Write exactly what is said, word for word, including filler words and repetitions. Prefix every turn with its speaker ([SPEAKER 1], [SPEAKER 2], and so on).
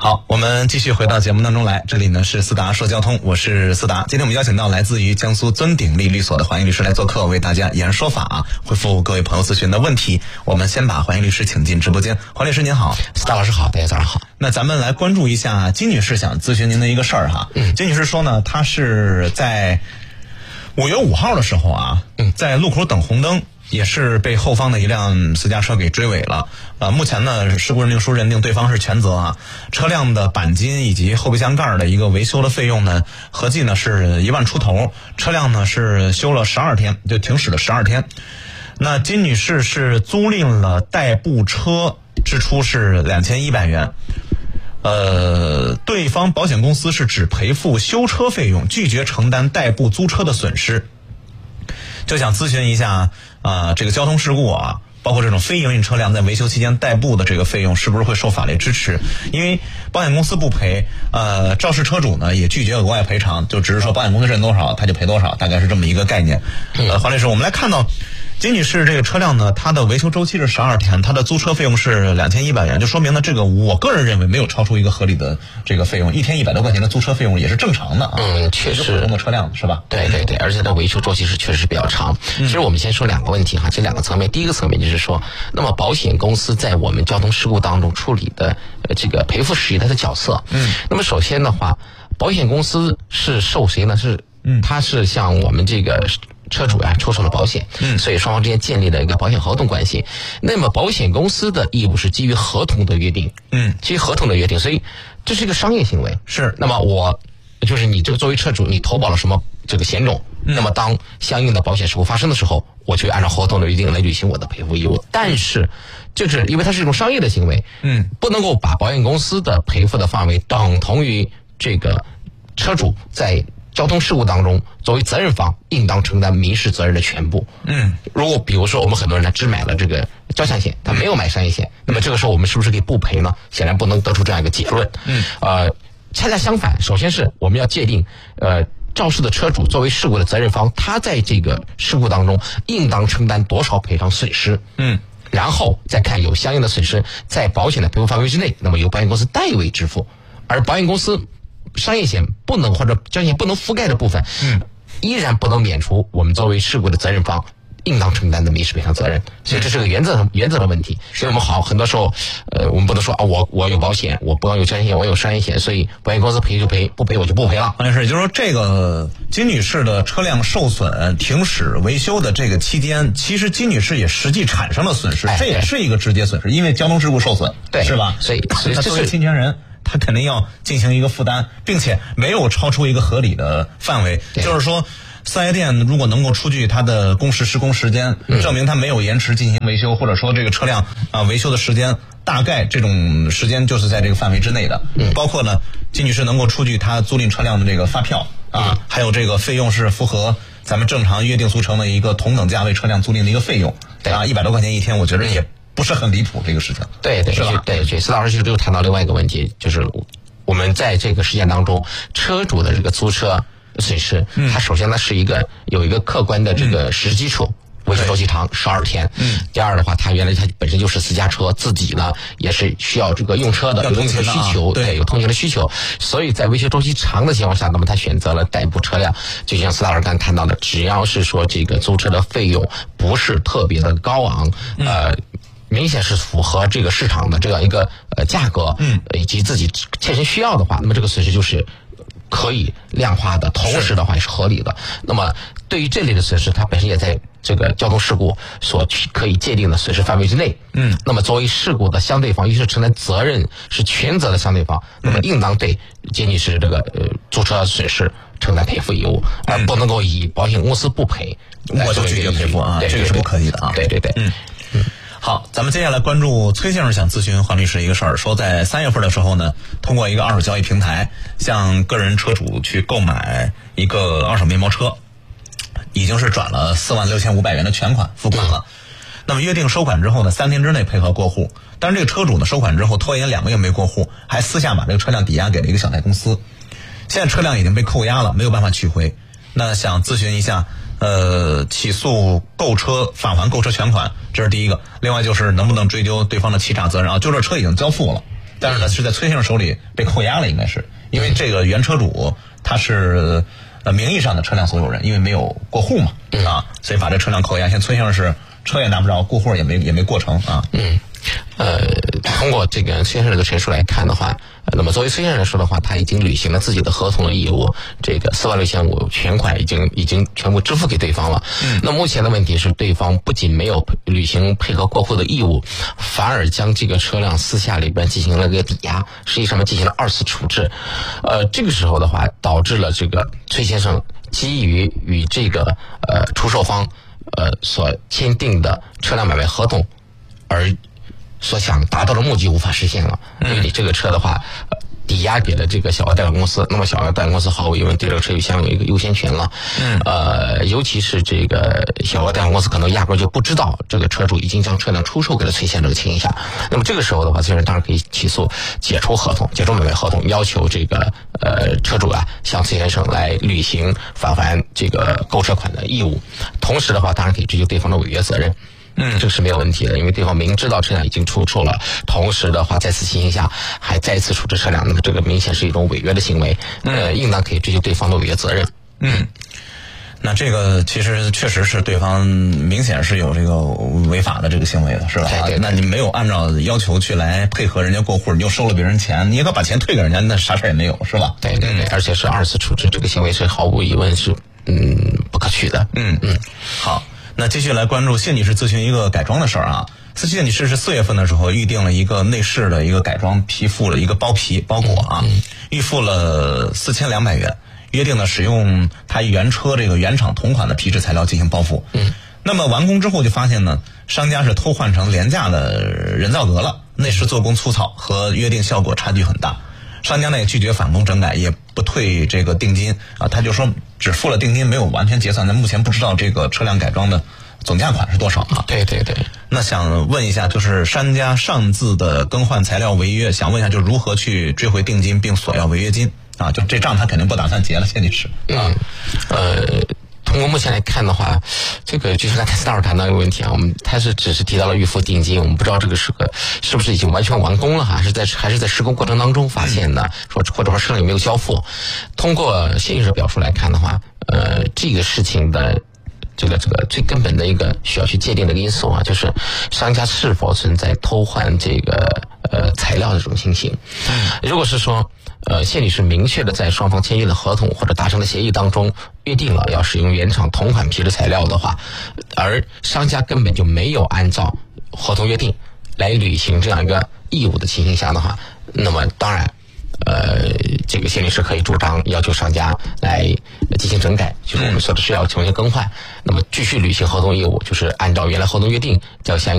[SPEAKER 1] 好，我们继续回到节目当中来，这里呢是思达说交通，我是思达。今天我们邀请到来自于江苏尊鼎利律所的黄英律师来做客，为大家演说法，回复各位朋友咨询的问题。我们先把黄英律师请进直播间。黄律师您好。
[SPEAKER 2] 思达老师好，大家早上好。
[SPEAKER 1] 那咱们来关注一下金女士想咨询您的一个事儿哈。嗯，金女士说呢，她是在五月五号的时候啊，在路口等红灯，也是被后方的一辆私家车给追尾了。呃，目前呢，事故认定书认定对方是全责啊。车辆的钣金以及后备箱盖的一个维修的费用呢，合计呢是一万出头。车辆呢是修了十二天，就停驶了十二天。那金女士是租赁了代步车，支出是两千一百元。呃，对方保险公司是只赔付修车费用，拒绝承担代步租车的损失。就想咨询一下啊、呃，这个交通事故啊，包括这种非营运车辆在维修期间代步的这个费用，是不是会受法律支持？因为保险公司不赔，呃，肇事车主呢也拒绝额外赔偿，就只是说保险公司认多少他就赔多少，大概是这么一个概念。呃，黄律师，我们来看到金女士这个车辆呢，它的维修周期是十二天，它的租车费用是两千一百元，就说明呢，这个我个人认为没有超出一个合理的这个费用，一天一百多块钱的租车费用也是正常的啊。
[SPEAKER 2] 嗯，确实。
[SPEAKER 1] 普通的车辆是吧？
[SPEAKER 2] 对对对，而且它维修周期是确实比较长。嗯、其实我们先说两个问题哈，这两个层面，第一个层面就是说，那么保险公司在我们交通事故当中处理的呃这个赔付事宜它的角色。嗯。那么首先的话，保险公司是受谁呢？是嗯，它是向我们这个车主啊出售了保险，嗯，所以双方之间建立了一个保险合同关系。那么保险公司的义务是基于合同的约定，嗯，基于合同的约定，所以这是一个商业行为。
[SPEAKER 1] 是，
[SPEAKER 2] 那么我就是你这个作为车主，你投保了什么这个险种，嗯、那么当相应的保险事故发生的时候，我就按照合同的约定来履行我的赔付义务。但是，就是因为它是一种商业的行为，嗯，不能够把保险公司的赔付的范围等同于这个车主在交通事故当中作为责任方应当承担民事责任的全部。嗯，如果比如说我们很多人他只买了这个交强险，他没有买商业险，那么这个时候我们是不是可以不赔呢？显然不能得出这样一个结论。嗯，呃，恰恰相反，首先是我们要界定，呃，肇事的车主作为事故的责任方，他在这个事故当中应当承担多少赔偿损失。嗯。然后再看有相应的损失在保险的赔付范围之内，那么由保险公司代为支付，而保险公司商业险不能或者交强险不能覆盖的部分，嗯，依然不能免除我们作为事故的责任方应当承担的民事赔偿责任。所以这是个原则原则的问题。所以我们好很多时候，呃，我们不能说啊，我我有保险，我不光有交强险，我有商业险，所以保险公司赔就赔，不赔我就不赔了。
[SPEAKER 1] 黄律师，也就是说，这个金女士的车辆受损、停驶、维修的这个期间，其实金女士也实际产生了损失，哎、这也是一个直接损失，因为交通事故受损，
[SPEAKER 2] 对，
[SPEAKER 1] 是吧？
[SPEAKER 2] 所以，所以
[SPEAKER 1] 她作为侵权人，他肯定要进行一个负担，并且没有超出一个合理的范围。就是说，四 S 店如果能够出具他的工时施工时间，证明他没有延迟进行维修，或者说这个车辆啊维修的时间大概这种时间就是在这个范围之内的。包括呢，金女士能够出具他租赁车辆的这个发票啊，还有这个费用是符合咱们正常约定俗成的一个同等价位车辆租赁的一个费用啊，一百多块钱一天，我觉得也不是很离谱这个事情。
[SPEAKER 2] 对对，
[SPEAKER 1] 是吧？
[SPEAKER 2] 对对，施老师其实就谈到另外一个问题，就是我们在这个事件当中，车主的这个租车损失，嗯、它首先呢是一个有一个客观的这个实基础。维修周期长十二天。嗯。第二的话，它原来它本身就是私家车，自己呢也是需要这个用车的，有这个需求，对，有通勤的需求。所以在维修周期长的情况下，那么他选择了代步车辆。就像司大老师刚才谈到的，只要是说这个租车的费用不是特别的高昂，嗯、呃。明显是符合这个市场的这样一个呃价格，嗯，以及自己切身需要的话，那么这个损失就是可以量化的，同时的话也是合理的。那么对于这类的损失，它本身也在这个交通事故所可以界定的损失范围之内。嗯，那么作为事故的相对方，也是承担责任是全责的相对方，那么应当对仅仅是这个呃租车损失承担赔付义务，而不能够以保险公司不赔
[SPEAKER 1] 我就拒绝赔付啊，这个是不可以的啊。
[SPEAKER 2] 对对对，嗯
[SPEAKER 1] 嗯。好，咱们接下来关注崔先生想咨询黄律师一个事儿，说在三月份的时候呢，通过一个二手交易平台向个人车主去购买一个二手面包车，已经是转了四万六千五百元的全款付款了。那么约定收款之后呢，三天之内配合过户，但是这个车主呢收款之后拖延两个月没过户，还私下把这个车辆抵押给了一个小贷公司，现在车辆已经被扣押了，没有办法取回。那想咨询一下，呃，起诉购车返还购车全款，这是第一个。另外就是能不能追究对方的欺诈责任啊？就这车已经交付了， 但是呢是在崔先生手里被扣押了，应该是因为这个原车主他是呃名义上的车辆所有人，因为没有过户嘛，啊，所以把这车辆扣押。现在崔先生是车也拿不着，过户也没也没过成啊。
[SPEAKER 2] 嗯，呃，通过这个崔先生这个陈述来看的话，呃、那么作为崔先生来说的话，他已经履行了自己的合同的义务，这个四万六千五全款已经已经全部支付给对方了。嗯，那目前的问题是，对方不仅没有履行配合过户的义务，反而将这个车辆私下里边进行了一个抵押，实际上面进行了二次处置。呃，这个时候的话，导致了这个崔先生基于与这个呃出售方呃所签订的车辆买卖合同而所想达到的目的无法实现了，因为你这个车的话，呃、抵押给了这个小额贷款公司，那么小额贷款公司毫无疑问对这个车就享有一个优先权了。嗯，呃，尤其是这个小额贷款公司可能压根就不知道这个车主已经将车辆出售给了崔先生这个情形下，那么这个时候的话，崔先生当然可以起诉解除合同、解除买卖合同，要求这个呃车主啊向崔先生来履行返还这个购车款的义务，同时的话，当然可以追究对方的违约责任。嗯，这个是没有问题的，因为对方明知道车辆已经出售了，同时的话，在此情形下还再次处置车辆，那么这个明显是一种违约的行为，呃，应当可以追究对方的违约责任。
[SPEAKER 1] 嗯，那这个其实确实是对方明显是有这个违法的这个行为的，是吧？
[SPEAKER 2] 对对对，
[SPEAKER 1] 那你没有按照要求去来配合人家过户，你又收了别人钱，你也可把钱退给人家，那啥事也没有，是吧？
[SPEAKER 2] 对对对，而且是二次处置，这个行为是毫无疑问是嗯不可取的。
[SPEAKER 1] 嗯嗯，好。那继续来关注谢女士咨询一个改装的事儿啊。谢女士是四月份的时候预定了一个内饰的一个改装皮肤的一个包皮包裹啊，预付了四千两百元，约定呢使用她原车这个原厂同款的皮质材料进行包覆。嗯，那么完工之后就发现呢，商家是偷换成廉价的人造革了，内饰做工粗糙，和约定效果差距很大。商家呢也拒绝返工整改，也不退这个定金啊，他就说只付了定金，没有完全结算。咱目前不知道这个车辆改装的总价款是多少啊？
[SPEAKER 2] 对对对。
[SPEAKER 1] 那想问一下，就是商家擅自的更换材料违约，想问一下，就如何去追回定金并索要违约金啊？就这账他肯定不打算结了，谢女士。
[SPEAKER 2] 嗯，呃。通过目前来看的话，这个就是刚才斯老师谈到一个问题啊，我们他是只是提到了预付定金，我们不知道这个是个是不是已经完全完工了，还是在还是在施工过程当中发现的，说或者说车辆有没有交付。通过谢女士表述来看的话，呃，这个事情的这个这个最根本的一个需要去界定的因素啊，就是商家是否存在偷换这个呃材料的这种情形。如果是说呃，谢女士明确的在双方签约的合同或者达成的协议当中约定了要使用原厂同款皮质材料的话，而商家根本就没有按照合同约定来履行这样一个义务的情形下的话，那么当然呃，这个谢女士可以主张要求商家来进行整改，就是我们说的是要重新更换，那么继续履行合同义务，就是按照原来合同约定要相应